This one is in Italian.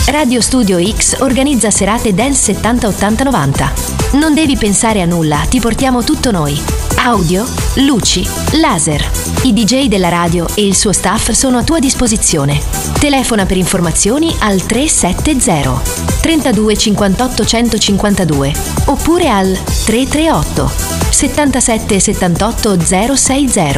Radio Studio X organizza serate Dance 70 80 90. Non devi pensare a nulla, ti portiamo tutto noi. Audio, luci, laser. I DJ della radio e il suo staff sono a tua disposizione. Telefona per informazioni al 370 32 58 152 oppure al 338 77 78 060.